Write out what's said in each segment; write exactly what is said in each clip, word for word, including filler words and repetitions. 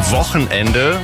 Wochenende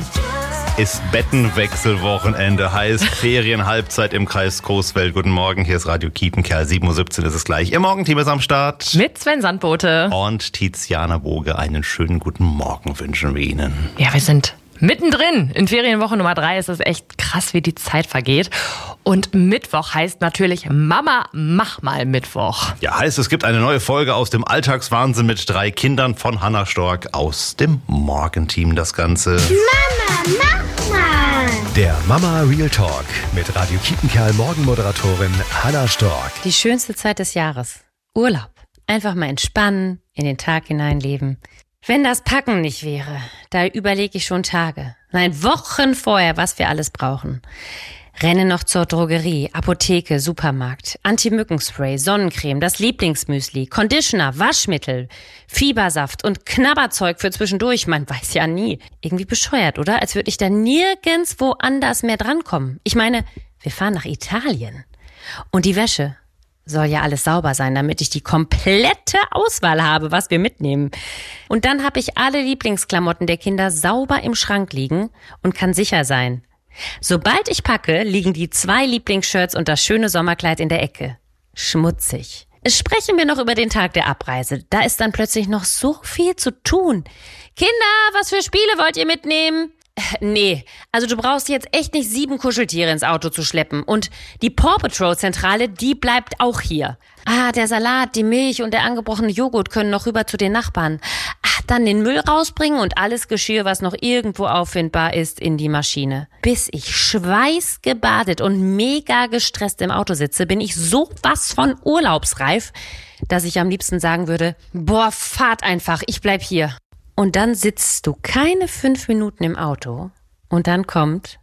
ist Bettenwechselwochenende, heißt Ferienhalbzeit im Kreis Coesfeld. Guten Morgen, hier ist Radio Kiepenkerl, sieben Uhr siebzehn ist es gleich. Ihr Morgenteam ist am Start. Mit Sven Sandbote. Und Tiziana Boge, einen schönen guten Morgen wünschen wir Ihnen. Ja, wir sind mittendrin in Ferienwoche Nummer drei. Es ist echt krass, wie die Zeit vergeht. Und Mittwoch heißt natürlich Mama, mach mal Mittwoch. Ja, heißt, es gibt eine neue Folge aus dem Alltagswahnsinn mit drei Kindern von Hannah Stork aus dem Morgenteam. Das Ganze. Mama, mach mal! Der Mama Real Talk mit Radio Kiepenkerl Morgenmoderatorin Hannah Stork. Die schönste Zeit des Jahres. Urlaub. Einfach mal entspannen, in den Tag hineinleben. Wenn das Packen nicht wäre, da überlege ich schon Tage, nein, Wochen vorher, was wir alles brauchen. Renne noch zur Drogerie, Apotheke, Supermarkt, Anti-Mückenspray, Sonnencreme, das Lieblingsmüsli, Conditioner, Waschmittel, Fiebersaft und Knabberzeug für zwischendurch. Man weiß ja nie. Irgendwie bescheuert, oder? Als würde ich da nirgendwo anders mehr drankommen. Ich meine, wir fahren nach Italien. Und die Wäsche soll ja alles sauber sein, damit ich die komplette Auswahl habe, was wir mitnehmen. Und dann habe ich alle Lieblingsklamotten der Kinder sauber im Schrank liegen und kann sicher sein. Sobald ich packe, liegen die zwei Lieblingsshirts und das schöne Sommerkleid in der Ecke. Schmutzig. Sprechen wir noch über den Tag der Abreise. Da ist dann plötzlich noch so viel zu tun. Kinder, was für Spiele wollt ihr mitnehmen? Nee, also du brauchst jetzt echt nicht sieben Kuscheltiere ins Auto zu schleppen. Und die Paw Patrol Zentrale, die bleibt auch hier. Ah, der Salat, die Milch und der angebrochene Joghurt können noch rüber zu den Nachbarn. Ach, dann den Müll rausbringen und alles Geschirr, was noch irgendwo auffindbar ist, in die Maschine. Bis ich schweißgebadet und mega gestresst im Auto sitze, bin ich sowas von urlaubsreif, dass ich am liebsten sagen würde, boah, fahrt einfach, ich bleib hier. Und dann sitzt du keine fünf Minuten im Auto und dann kommt,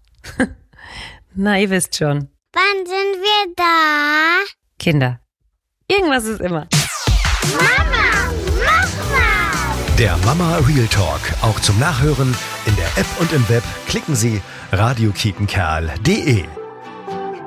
na, ihr wisst schon. Wann sind wir da? Kinder. Irgendwas ist immer. Mama, mach mal! Der Mama Real Talk, auch zum Nachhören in der App und im Web. Klicken Sie radio kiepenkerl punkt de.